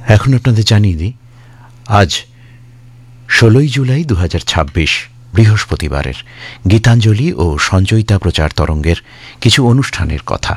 এখন আপনাদের জানিয়ে দিই, আজ 16ই জুলাই 2026 বৃহস্পতিবারের গীতাঞ্জলি ও সঞ্চয়িতা প্রচার তরঙ্গের কিছু অনুষ্ঠানের কথা।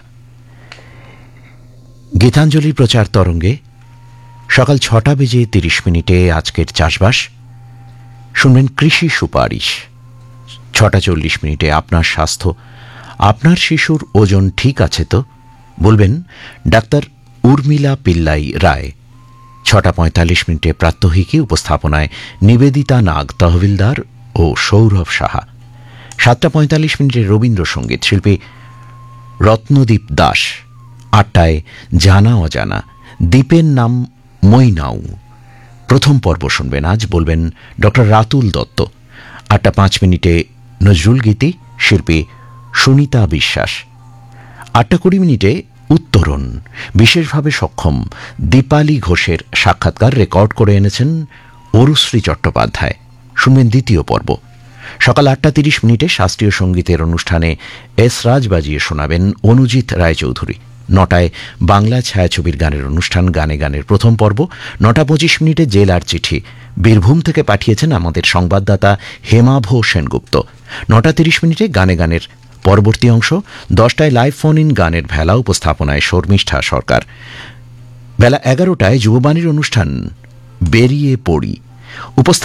গীতাঞ্জলি প্রচার তরঙ্গে সকাল 6:30 আজকের চাষবাস শুনবেন, কৃষি সুপারিশ। 6:40 আপনার স্বাস্থ্য, আপনার শিশুর ওজন ঠিক আছে তো, বলবেন ডাক্তার উর্মিলা পিল্লাই রায়। 6:45 প্রাত্যহিকী, উপস্থাপনায় নিবেদিতা নাগ তহবিলদার ও সৌরভ সাহা। 7:45 রবীন্দ্রসঙ্গীত, শিল্পী রত্নদীপ দাস। 8টায় জানা অজানা, দ্বীপের নাম মৈনাউ। প্রথম পর্ব শুনবেন আজ, বলবেন ডক্টর রাতুল দত্ত। 8:05 নজরুল গীতি, শিল্পী সুনিতা বিশ্বাস। 8:20 উত্তরণ, বিশেষভাবে সক্ষম দীপালি ঘোষের সাক্ষাৎকার রেকর্ড করে এনেছেন অরুশ্রী চট্টোপাধ্যায়। শুনবেন দ্বিতীয় পর্ব। সকাল 8:30 শাস্ত্রীয় সঙ্গীতের অনুষ্ঠানে এস রাজ বাজিয়ে শোনাবেন অনুজিৎ রায়চৌধুরী। 9টায় বাংলা ছায়াছবির গানের অনুষ্ঠান গানে গানের প্রথম পর্ব। 9:25 জেলার চিঠি, বীরভূম থেকে পাঠিয়েছেন আমাদের সংবাদদাতা হেমাভ সেনগুপ্ত। 9:30 গানে গানের পরবর্তী অংশ। 10টায় লাইভ ফোন ইন গানের ভেলা, উপস্থাপনায় শর্মিষ্ঠা সরকার। বেলা 11টায় যুববাণীর অনুষ্ঠান বেরিয়ে পড়ি।